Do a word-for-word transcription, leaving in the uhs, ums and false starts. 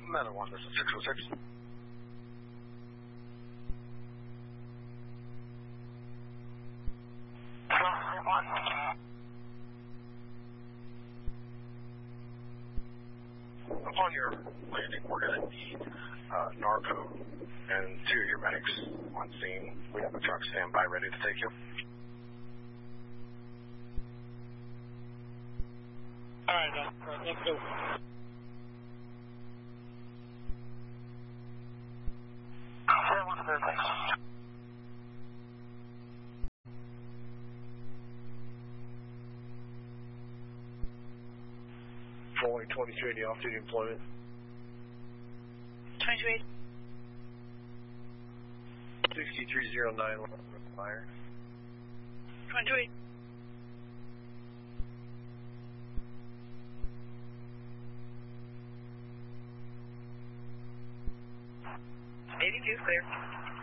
Meadow one, this is six oh six. Upon your landing, we're going to need uh, Narco and two of your medics on scene. We have a truck standby ready to take you. All right, uh, let's go. Boeing twenty-two eighty off-duty employment. twenty-two eighty. sixty-three oh nine, fire. twenty-two eighty. eighty-two, clear.